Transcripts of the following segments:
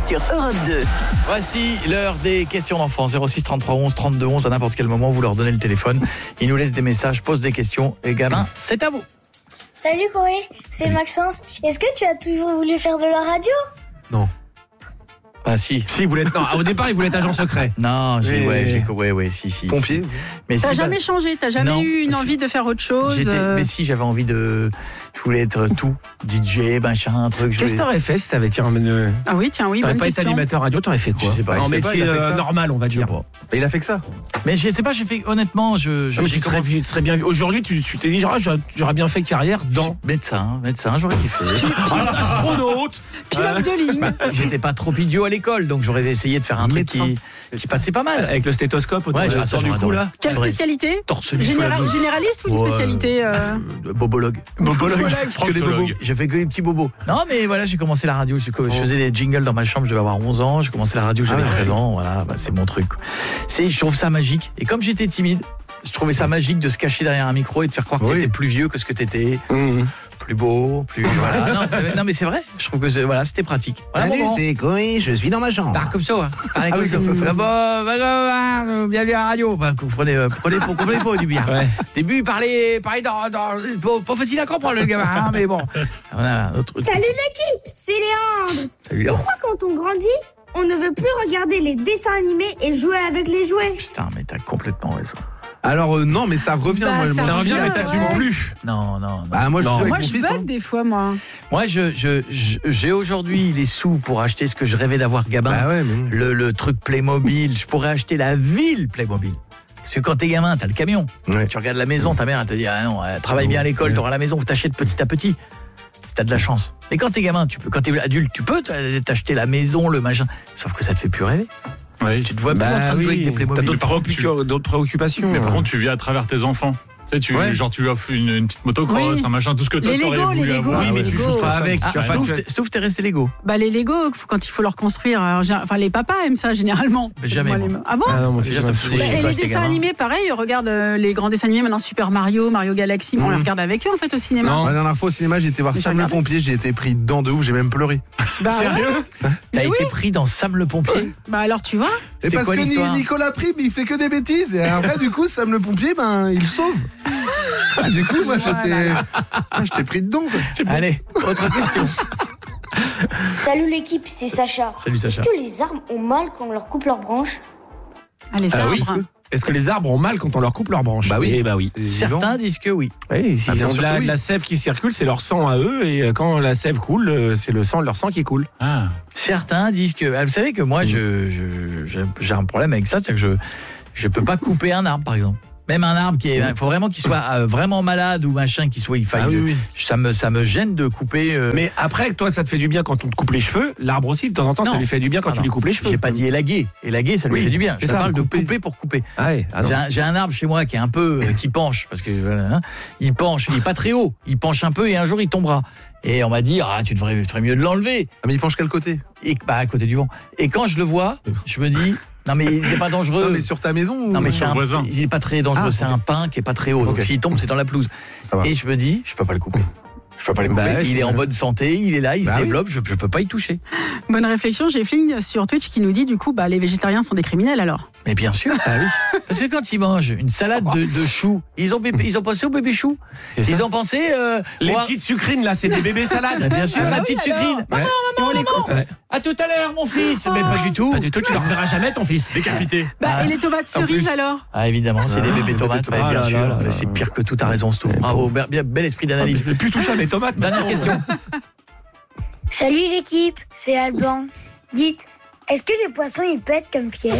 sur Europe 2. Voici l'heure des questions d'enfants. 06 33 11 32 11. À n'importe quel moment, vous leur donnez le téléphone. Ils nous laissent des messages, posent des questions. Et gamin, c'est à vous. Salut Corée, c'est Maxence. Est-ce que tu as toujours voulu faire de la radio? Non. Ah si. Si, il voulait être... Non, au départ, il voulait être agent secret. Non, si. Pompier. Mais T'as si, jamais changé, t'as jamais Non, eu une parce que envie de faire autre chose. Mais si, j'avais envie de... Je voulais être tout. DJ, machin, un truc. Qu'est-ce que t'aurais fait si t'avais... Ah oui, tiens, oui, T'aurais bonne pas été question. animateur radio, t'aurais fait quoi? Je sais pas. En il métier a fait ça. normal, on va dire. Il a fait que ça. Mais je sais pas, j'ai fait... Honnêtement, Mais tu serais bien vu. Aujourd'hui, tu t'es dit, j'aurais bien fait carrière dans... Médecin, j'aurais kiffé. Astronaute. Pilote de ligne. J'étais pas trop idiot à l'école, donc j'aurais essayé de faire un truc Médecin. qui passait pas mal. Avec le stéthoscope autour Ouais, de la ça, du j'aurais cou, là. Quelle J'aurais- spécialité? Torse nu sous la blouse. Généraliste ou une Ouais. spécialité Bobologue. Bobologue. Que les bobos. J'ai fait que les petits bobos. Non, mais voilà, j'ai commencé la radio. Je faisais des jingles dans ma chambre, je devais avoir 11 ans. J'ai commencé la radio, j'avais 13 ans. Voilà, c'est mon truc. Je trouve ça magique. Et comme j'étais timide, je trouvais ça magique de se cacher derrière un micro et de faire croire que Oui. t'étais plus vieux que ce que t'étais. Plus beau, plus... Voilà. Non, mais c'est vrai. Je trouve que c'était pratique. Voilà, Salut, bon. c'est Corée, je suis dans ma chambre. Comme ça, hein. Pareil Ah oui, comme ça. bienvenue à la radio. Vous prenez pas du bien. Ouais. Début, il parlait pas facile à comprendre le gamin, hein, mais bon. Voilà, un autre... Salut l'équipe, c'est Léandre. Salut. Oh, Pourquoi quand on grandit, on ne veut plus regarder les dessins animés et jouer avec les jouets? putain, mais t'as complètement raison. Alors non, mais ça revient. Bah, moi, ça Ça revient, revient, mais t'assumes ouais. plus. Non. Bah moi je Non. joue avec Moi, mon je fils. bug des fois, moi. Moi, j'ai aujourd'hui les sous pour acheter ce que je rêvais d'avoir gamin. Bah ouais, mais... Le truc Playmobil. Je pourrais acheter la ville Playmobil. Parce que quand t'es gamin, t'as le camion. Ouais. Tu regardes la maison, ta mère, elle te dit, ah non, travaille bien à l'école, t'auras la maison, t'achètes petit à petit. Si t'as de la chance. Mais quand t'es gamin, quand t'es adulte, tu peux t'acheter la maison, le machin. Sauf que ça te fait plus rêver. Tu te vois plus en train de jouer avec des T'as Playmobil. d'autres préoccupations. Mais par contre, tu vis à travers tes enfants. Tu Ouais. genre tu lui offres une petite motocross, Oui. un machin, tout ce que toi Les t'aurais Lego, voulu les Lego. avoir. Oui, mais tu joues pas avec. Ah, Tu vas pas Stouff, t'es resté Lego. Bah, les Lego, quand il faut leur construire. Alors, les papas aiment ça, généralement. Mais jamais, Moi, moi. Ah bon? Ah non, moi, Déjà, ça me faisait Bah, chier et quand les j'étais dessins gamin. animés, pareil, regarde les grands dessins animés maintenant, Super Mario, Mario Galaxy, on les regarde avec eux en fait au cinéma. Non. La dernière fois au cinéma, j'ai été voir Mais Sam t'as le regardé pompier, j'ai été pris dedans de ouf, j'ai même pleuré. Bah, ouais. Sérieux? T'as Mais été pris dans Sam le pompier. Bah alors tu vois. Et C'est parce quoi que l'histoire Nicolas Prime, il fait que des bêtises. Et après, du coup, Sam le pompier, il sauve. Du coup, moi, j'étais pris dedans, quoi. Allez, autre question. Salut l'équipe, c'est Sacha. Salut Sacha. Est-ce que les arbres ont mal quand on leur coupe leurs branches? Ah, les Ah arbres. oui. Est-ce que les arbres ont mal quand on leur coupe leurs branches? Bah oui. Eh bah oui. C'est vivant. Certains disent que oui. Oui, Ah, ils bien ont sûr de que oui. la sève qui circule, c'est leur sang à eux, et quand la sève coule, c'est leur sang qui coule. Ah. Certains disent que... Vous savez que moi, j'ai un problème avec ça, c'est que je peux pas couper un arbre, par exemple. Même un arbre il faut vraiment qu'il soit vraiment malade ou machin, il faille. Ah oui. Ça me gêne de couper. Mais après, toi, ça te fait du bien quand on te coupe les cheveux. L'arbre aussi, de temps en temps, ça Non. lui fait du bien quand tu lui coupes les cheveux. J'ai pas dit élaguer. Élaguer, ça lui Oui, fait du bien. c'est Je ça, parle de couper. couper pour couper. Ah ouais, ah non. J'ai un arbre chez moi qui est un peu qui penche parce que voilà, hein, il penche, il est pas très haut, il penche un peu et un jour il tombera. Et on m'a dit tu ferais mieux de l'enlever. Ah, mais il penche quel côté? Et à côté du vent. Et quand je le vois, je me dis non mais il n'est pas dangereux. Non, mais sur ta maison ou... Non mais sur le voisin. il est pas très dangereux, Ah, c'est ok. un pin qui est pas très haut. Donc Ok. s'il tombe, c'est dans la pelouse. Ça va. Et je me dis, je peux pas le couper. Je peux pas le couper. Bah ouais, il c'est est en ça. bonne santé, il est là, il Bah se oui. développe, je peux pas y toucher. Bonne réflexion, j'ai Fling sur Twitch qui nous dit du coup les végétariens sont des criminels alors. Mais bien sûr. Parce que quand ils mangent une salade de choux, ils ont pensé au bébé chou. C'est ça. Ils ont pensé Les moi- petites sucrines, là, c'est des bébés salades. Bien sûr, la petite sucrine. Ouais. Et on les coupe. Ouais. À tout à l'heure, mon fils. Mais pas du tout. Pas du tout, tu leur verras jamais, ton fils. Décapité. Et les tomates En cerises plus. alors? Ah évidemment, c'est des bébés tomates, tomates. ouais, bien Ah là sûr. là là là. C'est pire que tout, t'as raison, Stouff. Bravo, bel esprit d'analyse. Je vais plus toucher à mes tomates. Dernière question. Salut l'équipe, c'est Alban. Dites, est-ce que les poissons ils pètent comme Pietre?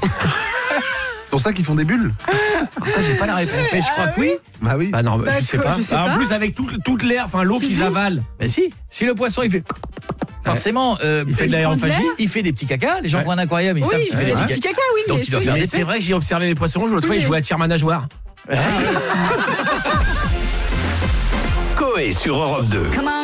C'est pour ça qu'ils font des bulles. Ça, j'ai pas la réponse. Mais je crois que oui. Bah oui. Ah non, Bah, je sais pas. je sais En pas. plus, avec toute l'air, enfin l'eau qu'ils avalent. Mais si le poisson, il fait... Forcément, Il fait de l'aérophagie. il fait des petits cacas. Les gens Ouais. qui ont un aquarium, ils Oui, savent il qu'il fait des des petits caca, oui. Donc, mais il doit oui. faire Mais des c'est vrai que j'ai observé les poissons. L'autre fois, ils jouaient à tir manageoire. Coé sur Europe 2.